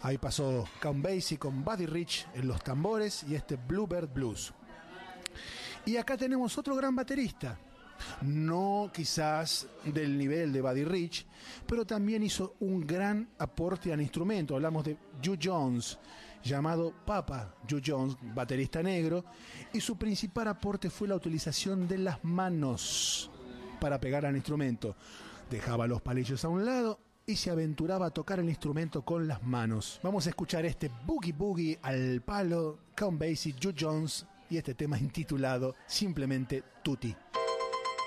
Ahí pasó Count Basie con Buddy Rich en los tambores y este Bluebird Blues. Y acá tenemos otro gran baterista, no quizás del nivel de Buddy Rich, pero también hizo un gran aporte al instrumento. Hablamos de Hugh Jones, llamado Papa Hugh Jones, baterista negro, y su principal aporte fue la utilización de las manos para pegar al instrumento. Dejaba los palillos a un lado y se aventuraba a tocar el instrumento con las manos. Vamos a escuchar este Boogie Boogie al palo, Count Basie, Hugh Jones, y este tema intitulado simplemente Tutti.